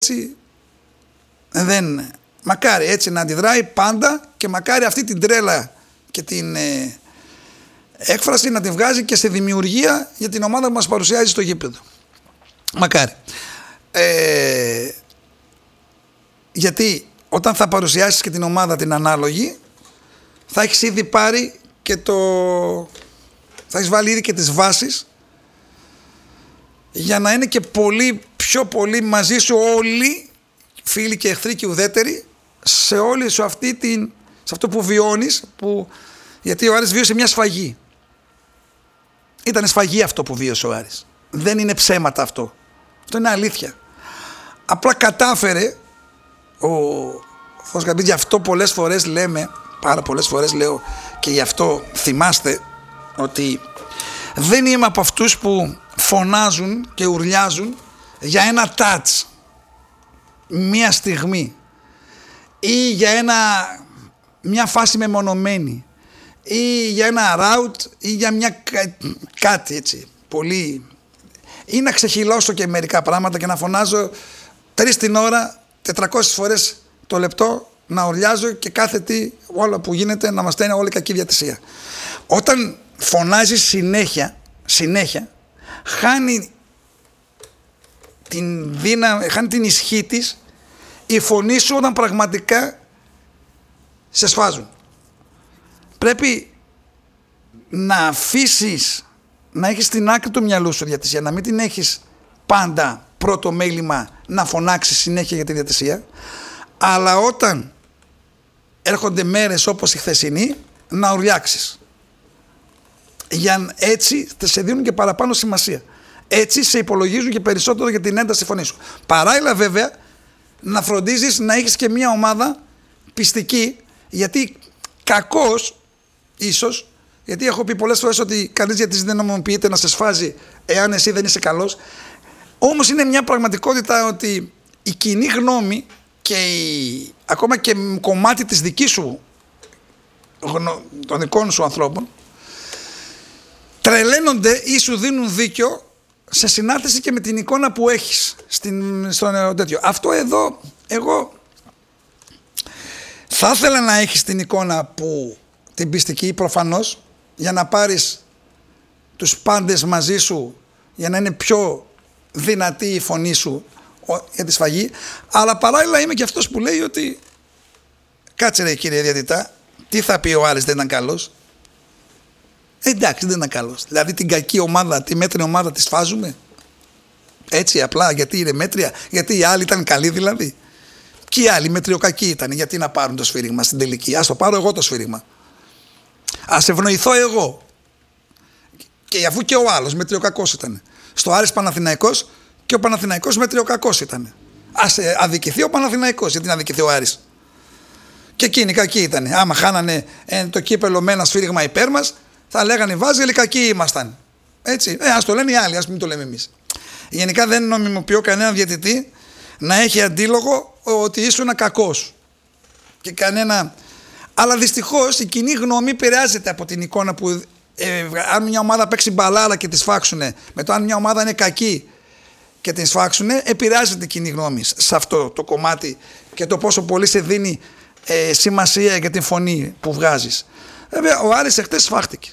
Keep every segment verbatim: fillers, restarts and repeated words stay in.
έτσι δεν... Μακάρι έτσι να αντιδράει πάντα και μακάρι αυτή την τρέλα και την ε, έκφραση να τη βγάζει και σε δημιουργία για την ομάδα που μας παρουσιάζει στο γήπεδο. Μακάρι. Ε, γιατί όταν θα παρουσιάσεις και την ομάδα την ανάλογη, θα έχεις ήδη πάρει και το... θα έχεις βάλει ήδη και τις βάσεις για να είναι και πολύ πιο πολύ μαζί σου όλοι, φίλοι και εχθροί και ουδέτεροι, σε όλη σου αυτή την, σε αυτό που βιώνεις, που, γιατί ο Άρης βίωσε μια σφαγή. Ήταν σφαγή αυτό που βίωσε ο Άρης. Δεν είναι ψέματα αυτό. Αυτό είναι αλήθεια. Απλά κατάφερε ο Φως Καμπής, γι' αυτό πολλές φορές λέμε, πάρα πολλές φορές λέω και γι' αυτό θυμάστε ότι δεν είμαι από αυτούς που φωνάζουν και ουρλιάζουν για ένα touch, μία στιγμή ή για ένα, μια φάση μεμονωμένη ή για ένα route ή για μια κάτι έτσι πολύ, ή να ξεχυλώσω και μερικά πράγματα και να φωνάζω τρεις την ώρα, τετρακόσιες φορές το λεπτό, να ουρλιάζω και κάθε τι, όλα που γίνεται να μας στέλνει όλη κακή διατησία. Όταν φωνάζεις συνέχεια, συνέχεια χάνει την δύναμη, χάνει την ισχύ της η φωνή σου όταν πραγματικά σε σφάζουν. Πρέπει να αφήσεις, να έχεις την άκρη του μυαλού σου διατησία, να μην την έχεις πάντα πρώτο μέλημα να φωνάξεις συνέχεια για τη διατησία, αλλά όταν έρχονται μέρες όπως η χθεσινή να ουρλιάξεις. Για έτσι σε δίνουν και παραπάνω σημασία. Έτσι σε υπολογίζουν και περισσότερο για την ένταση φωνή σου. Παράλληλα βέβαια να φροντίζεις να έχεις και μια ομάδα πιστική, γιατί κακώς ίσως, γιατί έχω πει πολλές φορές ότι κανείς γιατί δεν νομιμοποιείται να σε σφάζει εάν εσύ δεν είσαι καλός, όμως είναι μια πραγματικότητα ότι η κοινή γνώμη και η, ακόμα και κομμάτι της δικής σου, των δικών σου ανθρώπων, τρελαίνονται ή σου δίνουν δίκιο σε συνάρτηση και με την εικόνα που έχεις στην, στον τέτοιο. Αυτό εδώ εγώ θα ήθελα να έχεις την εικόνα που την πιστική προφανώς, για να πάρεις τους πάντες μαζί σου, για να είναι πιο δυνατή η φωνή σου για τη σφαγή, αλλά παράλληλα είμαι και αυτός που λέει ότι κάτσε ρε κύριε διαιτητά, τι θα πει ο Άρης, δεν ήταν καλός? Ε, εντάξει, δεν ήταν καλός. Δηλαδή την κακή ομάδα, τη μέτρια ομάδα τη σφάζουμε έτσι απλά γιατί είναι μέτρια, γιατί οι άλλοι ήταν καλοί δηλαδή? Και οι άλλοι μετριοκακοί ήταν, γιατί να πάρουν το σφύριγμα στην τελική? Ας το πάρω εγώ το σφύριγμα, ας ευνοηθώ εγώ, και αφού και ο άλλος μετριοκακός ήταν. Στο Άρης Παναθηναϊκός και ο Παναθηναϊκός μετριοκακός ήταν. Ας αδικηθεί ο Παναθηναϊκός, γιατί να αδικηθεί ο Άρης? Και εκείνοι κακοί ήταν. Άμα χάνανε ε, το κύπελο με ένα σφύριγμα υπέρ μας, θα λέγανε Βάζελοι κακοί ήμασταν. Έτσι. Ε, ας το λένε οι άλλοι, ας μην το λέμε εμείς. Γενικά δεν νομιμοποιώ κανέναν διαιτητή να έχει αντίλογο ότι ήσουν κακός. Και κανένα. Αλλά δυστυχώς η κοινή γνώμη επηρεάζεται από την εικόνα που ε, αν μια ομάδα παίξει μπαλάρα και τη σφάξουνε, με το αν μια ομάδα είναι κακή και την σφάξουνε, επηρεάζεται η κοινή γνώμη σε αυτό το κομμάτι και το πόσο πολύ σε δίνει ε, σημασία για την φωνή που βγάζεις. Βέβαια ο Άρης εχθές σφάχτηκε.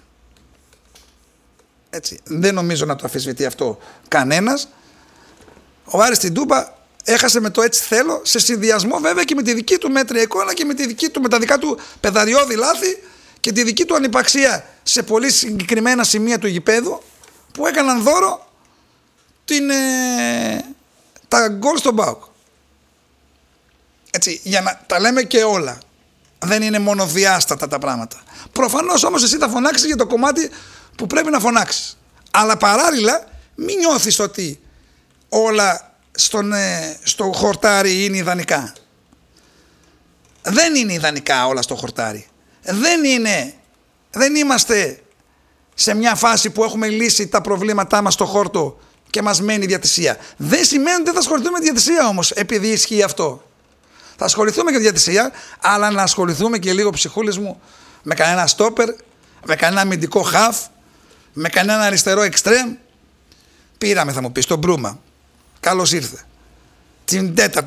Έτσι. Δεν νομίζω να το αφισβητεί αυτό κανένας. Ο Άρης στην Τούμπα έχασε με το έτσι θέλω, σε συνδυασμό βέβαια και με τη δική του μέτρια εικόνα και με, τη δική του, με τα δικά του πεδαριώδη λάθη και τη δική του ανυπαξία σε πολύ συγκεκριμένα σημεία του γηπέδου που έκαναν δώρο την, ε, τα γκολ στον ΠΑΟΚ. Έτσι, για να τα λέμε και όλα. Δεν είναι μονοδιάστατα τα πράγματα. Προφανώς όμως εσύ θα φωνάξεις για το κομμάτι που πρέπει να φωνάξεις. Αλλά παράλληλα μην νιώθεις ότι όλα στον, ε, στο χορτάρι είναι ιδανικά. Δεν είναι ιδανικά όλα στο χορτάρι. Δεν είναι, δεν είμαστε σε μια φάση που έχουμε λύσει τα προβλήματά μας στο χόρτο και μας μένει η διατησία. Δεν σημαίνει ότι δεν θα ασχοληθούμε με τη διατησία όμως, επειδή ισχύει αυτό. Θα ασχοληθούμε και με τη διατησία, αλλά να ασχοληθούμε και λίγο, ψυχούλες μου, με κανένα στόπερ, με κανένα αμυντικό χαφ, με κανένα αριστερό εξτρέμ. Πήραμε, θα μου πεις, τον Μπρούμα. Καλώς ήρθε. την τέταρτη